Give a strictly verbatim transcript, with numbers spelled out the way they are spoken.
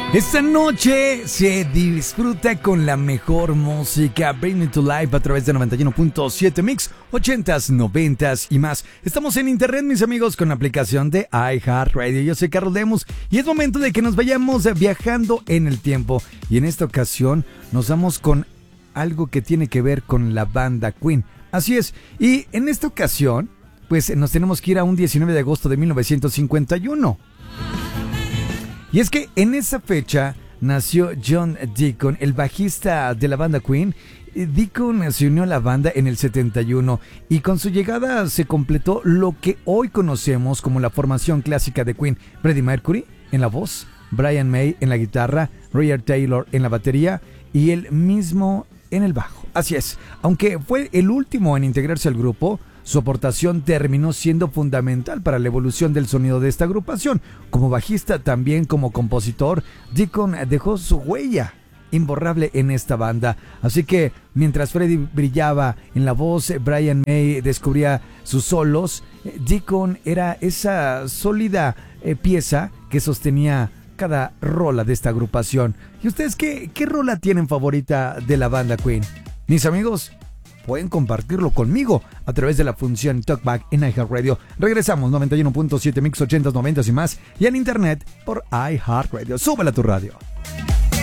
Esta noche se disfruta con la mejor música. Bring Me to Life a través de noventa y uno punto siete Mix, ochentas, noventas y más. Estamos en internet, mis amigos, con la aplicación de iHeartRadio. Yo soy Carlos Lemus y es momento de que nos vayamos viajando en el tiempo. Y en esta ocasión nos vamos con algo que tiene que ver con la banda Queen. Así es, y en esta ocasión, pues nos tenemos que ir a un diecinueve de agosto de mil novecientos cincuenta y uno. Y es que en esa fecha nació John Deacon, el bajista de la banda Queen. Deacon se unió a la banda en el setenta y uno y con su llegada se completó lo que hoy conocemos como la formación clásica de Queen. Freddie Mercury en la voz, Brian May en la guitarra, Roger Taylor en la batería y él mismo en el bajo. Así es, aunque fue el último en integrarse al grupo, su aportación terminó siendo fundamental para la evolución del sonido de esta agrupación. Como bajista, también como compositor, Deacon dejó su huella imborrable en esta banda. Así que mientras Freddie brillaba en la voz, Brian May descubría sus solos, Deacon era esa sólida eh, pieza que sostenía cada rola de esta agrupación. ¿Y ustedes qué, qué rola tienen favorita de la banda Queen? Mis amigos, pueden compartirlo conmigo a través de la función Talkback en iHeartRadio. Regresamos, noventa y uno punto siete Mix, ochentas, noventas y más, y en internet por iHeartRadio. Súbela a tu radio.